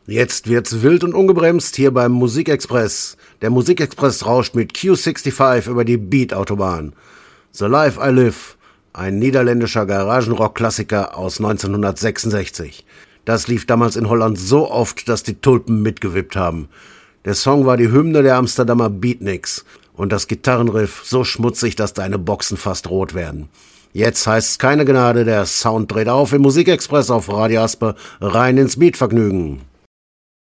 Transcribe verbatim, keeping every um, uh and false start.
Jetzt wird's wild und ungebremst hier beim Musikexpress. Der Musikexpress rauscht mit Q fünfundsechzig über die Beat-Autobahn. The Life I Live, ein niederländischer Garagenrock-Klassiker aus neunzehnhundertsechsundsechzig. Das lief damals in Holland so oft, dass die Tulpen mitgewippt haben. Der Song war die Hymne der Amsterdamer Beatniks und das Gitarrenriff so schmutzig, dass deine Boxen fast rot werden. Jetzt heißt's keine Gnade, der Sound dreht auf im Musikexpress auf Radio Asper, rein ins Beatvergnügen.